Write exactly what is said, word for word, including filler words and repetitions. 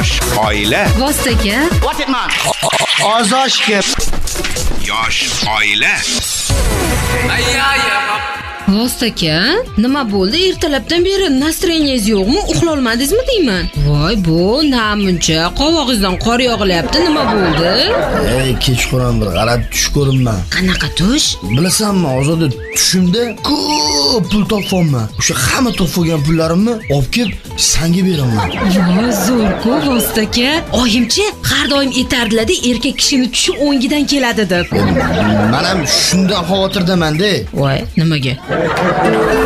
Yosh oila. Vostaka. What it man? Ozoshga. Yosh oila. Vostaka, nima bo'ldi? Ertalabdan beri nastroyengiz yo'qmi? Uxlolmadingizmi deyman? Voy, bu namuncha qovog'ingizdan qor yog'ilyapti. Nima bo'ldi? Ey, kechqurun bir g'alati tush ko'rinman. Qanaqa tush? Bilasanmi, Ozoda tushimda ko'p pul topganman. O'sha hamma topgan pullarimni olib kelib sanga beraman. Voy, zo'r-ku Vostaka. Oyimchi har doim aytardilar-da, erkak kishini tushi o'ngidan keladi deb. Men ham shundan xavotirdaman-da. Voy, nimaga?